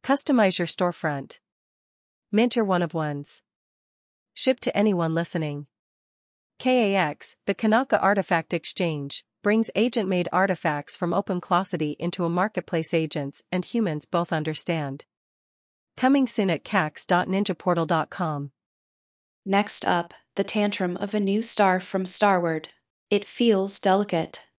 Customize your storefront. Mint your one-of-ones. Ship to anyone listening. KAX, the Kanaka Artifact Exchange, brings agent-made artifacts from OpenClocity into a marketplace agents and humans both understand. Coming soon at cax.ninjaportal.com. Next up, the tantrum of a new star from Starward. It feels delicate.